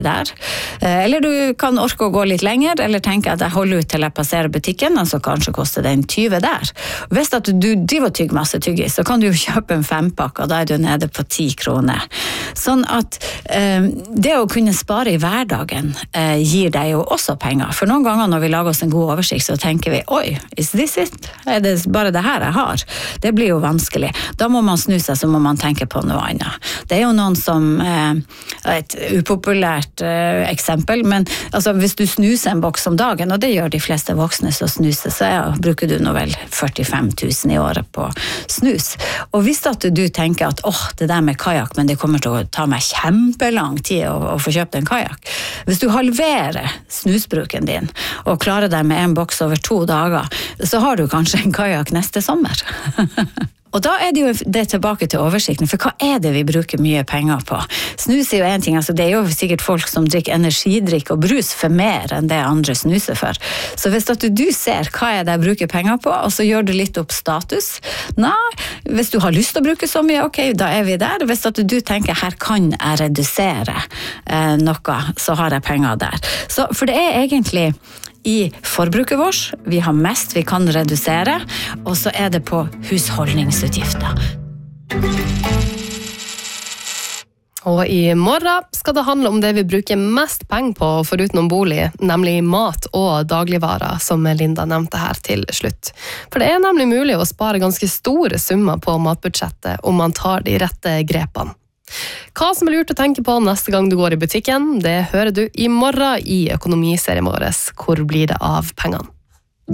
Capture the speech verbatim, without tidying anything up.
der. Eller du kan orke å gå litt lenger, eller tenke at jeg holder ut til jeg passerer butikken, og så kanskje koster den tyve der. Hvis at du driver og tygger masse tyggis, så kan du jo kjøpe en fempakk, og da er du nede på ti kroner. Sånn at eh, det å kunne spare i hverdagen eh, gir deg jo også penger. For noen ganger når vi lager oss en god oversikt, så tenker vi, oi, is this it? Er det bare det her jeg har? Det blir jo vanskelig. Da må man snu seg, så må man tenke på noe annet. Det er jo noen som, eh, et upopulært uh, eksempel, men altså, hvis du snuser en boks om dagen, og det gjør de fleste voksne som snuser, så ja, bruker du nå vel førtifem tusen i året på snus. Og hvis at du tenker at åh, det der med kajak, men det kommer til å ta meg kjempelang tid å, å få kjøpt en kajak. Hvis du halverer snusbruken din, og klarer deg med en boks over to dager, så har du kanskje en kajak neste sommer. Og da er det jo det tilbake til oversikten, for hva er det vi bruker mye penger på? Snus er jo en ting, altså det er jo sikkert folk som drikker energidrikk og brus for mer enn det andre snuser for. Så hvis at du ser hva er det jeg bruker penger på, og så gjør du litt opp status, nei, hvis du har lyst til å bruke så mye, ok, da er vi der. Hvis at du tenker, her kan jeg redusere eh, noe, så har jeg penger der. Så, for det er egentlig i forbruket vårt, vi har mest vi kan redusere, og så er det på husholdningsutgifter. Og i morgen skal det handle om det vi bruker mest penger på foruten om bolig, nemlig mat og dagligvarer, som Linda nevnte her til slutt. For det er nemlig mulig å spare ganske store summer på matbudsjettet om man tar de rette grepene. Hva som er lurt å tenke på neste gang du går i butikken, det hører du i morgen i økonomiserien vår. Hvor blir det av pengene?